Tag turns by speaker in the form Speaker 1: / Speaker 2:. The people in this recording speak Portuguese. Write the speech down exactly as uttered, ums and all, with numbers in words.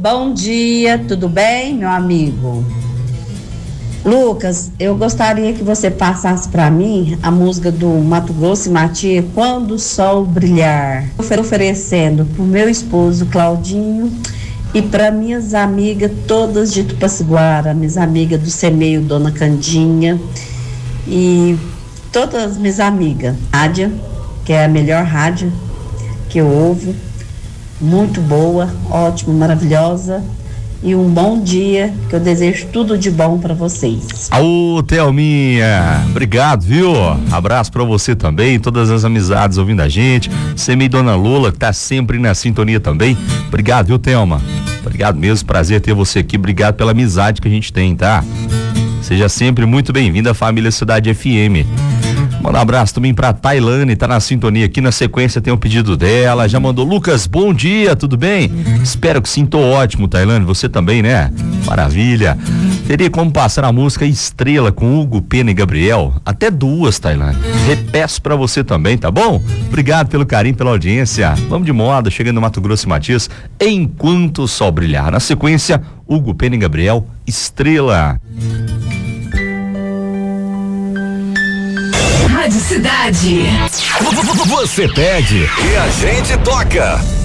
Speaker 1: Bom dia, tudo bem, meu amigo? Lucas, eu gostaria que você passasse para mim a música do Mato Grosso e Matias, Quando o Sol Brilhar. Oferecendo para o meu esposo Claudinho e para minhas amigas todas de Tupaciguara, minhas amigas do Semeio, Dona Candinha, e todas as minhas amigas. Rádio, que é a melhor rádio que eu ouvo, muito boa, ótima, maravilhosa. E um bom dia, que eu desejo tudo de bom para vocês.
Speaker 2: Ô, Thelminha, obrigado, viu? Abraço para você também, todas as amizades ouvindo a gente. Você e Dona Lula, que tá sempre na sintonia também. Obrigado, viu, Thelma? Obrigado mesmo, prazer ter você aqui. Obrigado pela amizade que a gente tem, tá? Seja sempre muito bem-vinda à família Cidade F M. Manda um abraço também pra Tailane, tá na sintonia aqui. Na sequência tem o pedido dela, já mandou: Lucas, bom dia, tudo bem? Espero que sim, tô ótimo, Tailane, você também, né? Maravilha. Teria como passar a música Estrela com Hugo, Pena e Gabriel? Até duas, Tailane. Repeço pra você também, tá bom? Obrigado pelo carinho, pela audiência. Vamos de moda, chegando no Mato Grosso e Matias, Enquanto o Sol Brilhar. Na sequência, Hugo, Pena e Gabriel, Estrela.
Speaker 3: Rádio Cidade.
Speaker 4: Você pede e a gente toca.